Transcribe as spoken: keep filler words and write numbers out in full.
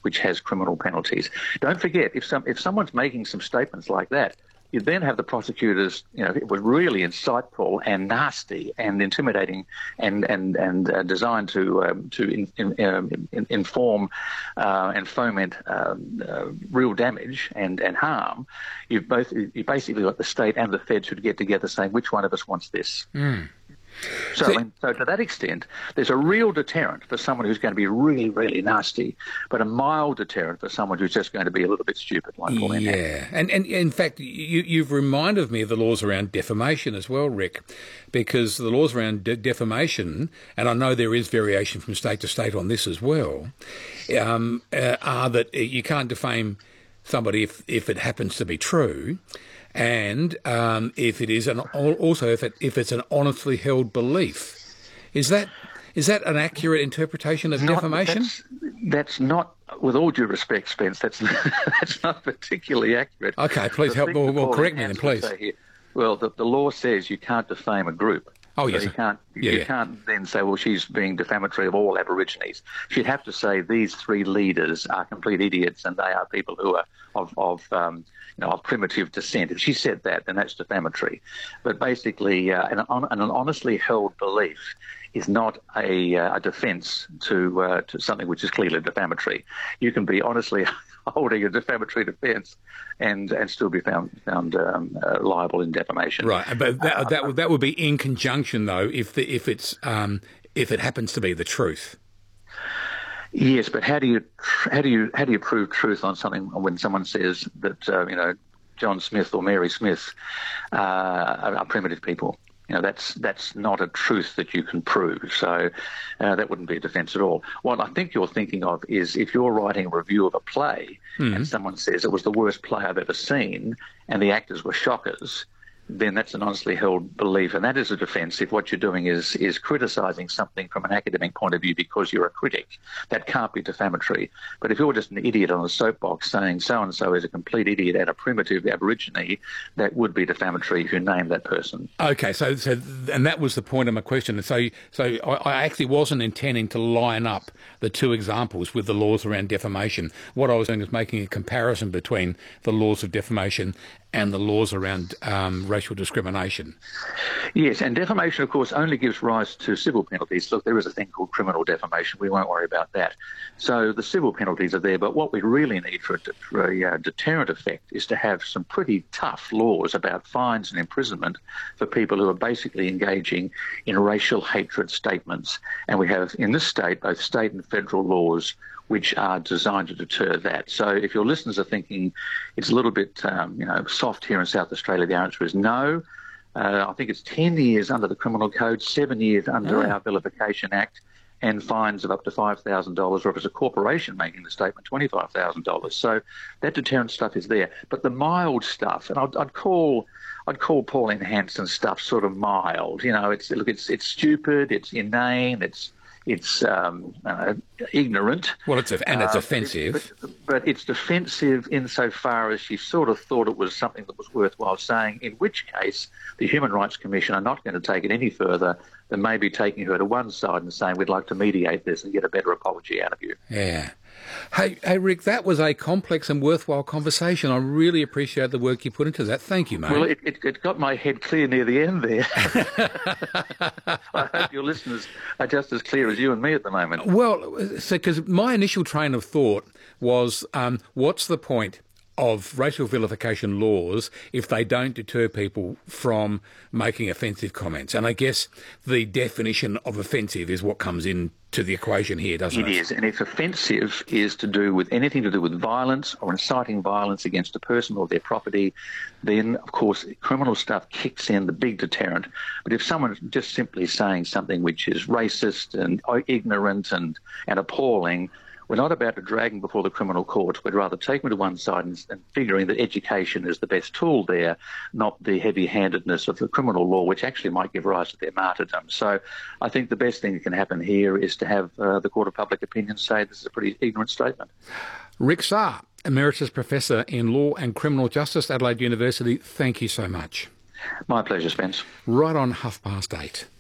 which has criminal penalties. Don't forget, if some if someone's making some statements like that, you then have the prosecutors, you know, it was really insightful and nasty and intimidating and and and uh, designed to um, to in, in, um, in, inform uh, and foment um, uh, real damage and, and harm. You've both you basically got the state and the feds who get together saying which one of us wants this. Mm. So, so, I mean, so to that extent, there's a real deterrent for someone who's going to be really, really nasty, but a mild deterrent for someone who's just going to be a little bit stupid, like Paul. Yeah, and, and in fact, you, you've reminded me of the laws around defamation as well, Rick, because the laws around de- defamation, and I know there is variation from state to state on this as well, um, uh, are that you can't defame somebody if, if it happens to be true. And um, if it is, an, also if it if it's an honestly held belief, is that is that an accurate interpretation of not, defamation? That's, that's not, with all due respect, Spence. That's that's not particularly accurate. Okay, please help. Well, well correct me then, please. Here, well, the, the law says you can't defame a group. Oh, so yes. You can't, yeah, you yeah. can't then say, well, she's being defamatory of all Aborigines. She'd have to say these three leaders are complete idiots and they are people who are of, of um, you know, of primitive descent. If she said that, then that's defamatory. But basically, uh, an, an honestly held belief is not a, uh, a defence to uh, to something which is clearly defamatory. You can be honestly holding a defamatory defence and and still be found found um, uh, liable in defamation. Right, but that, uh, that would that would be in conjunction though if the, if it's um, if it happens to be the truth. Yes, but how do you how do you how do you prove truth on something when someone says that uh, you know John Smith or Mary Smith uh, are, are primitive people? You know, that's that's not a truth that you can prove. So uh, that wouldn't be a defence at all. What I think you're thinking of is if you're writing a review of a play mm. and someone says it was the worst play I've ever seen and the actors were shockers, then that's an honestly held belief, and that is a defence if what you're doing is is criticising something from an academic point of view because you're a critic. That can't be defamatory. But if you're just an idiot on a soapbox saying so-and-so is a complete idiot and a primitive Aborigine, that would be defamatory if you name that person. Okay, so so and that was the point of my question. So so I, I actually wasn't intending to line up the two examples with the laws around defamation. What I was doing is making a comparison between the laws of defamation and the laws around um, racial discrimination. Yes, and defamation, of course, only gives rise to civil penalties. Look, there is a thing called criminal defamation. We won't worry about that. So the civil penalties are there, but what we really need for a, for a uh, deterrent effect is to have some pretty tough laws about fines and imprisonment for people who are basically engaging in racial hatred statements. And we have, in this state, both state and federal laws which are designed to deter that. So if your listeners are thinking it's a little bit um, you know, soft here in South Australia, the answer is no. Uh, I think it's ten years under the Criminal Code, seven years under oh. our Vilification Act, and fines of up to five thousand dollars, or if it's a corporation making the statement, twenty-five thousand dollars. So that deterrent stuff is there. But the mild stuff, and I'd, I'd call I'd call Pauline Hanson stuff sort of mild. You know, it's look, it's it's stupid, it's inane, it's It's um, uh, ignorant. Well, it's a, and it's uh, offensive. But, but it's defensive insofar as she sort of thought it was something that was worthwhile saying, in which case the Human Rights Commission are not going to take it any further than maybe taking her to one side and saying, we'd like to mediate this and get a better apology out of you. Yeah. Hey, hey, Rick, that was a complex and worthwhile conversation. I really appreciate the work you put into that. Thank you, mate. Well, it, it, it got my head clear near the end there. I hope your listeners are just as clear as you and me at the moment. Well, so because my initial train of thought was, um, what's the point of racial vilification laws if they don't deter people from making offensive comments? And I guess the definition of offensive is what comes into the equation here, doesn't it? It is, and if offensive is to do with anything to do with violence or inciting violence against a person or their property, then, of course, criminal stuff kicks in, the big deterrent. But if someone's just simply saying something which is racist and ignorant and, and appalling, we're not about to drag them before the criminal court. We'd rather take them to one side and, and figuring that education is the best tool there, not the heavy-handedness of the criminal law, which actually might give rise to their martyrdom. So I think the best thing that can happen here is to have uh, the Court of Public Opinion say this is a pretty ignorant statement. Rick Sarre, Emeritus Professor in Law and Criminal Justice, Adelaide University, thank you so much. My pleasure, Spence. Right on half past eight.